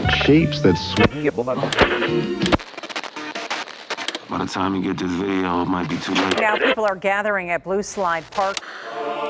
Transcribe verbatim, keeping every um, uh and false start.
shapes that swim. By the time you get this video, it might be too late. Now people are gathering at Blue Slide Park.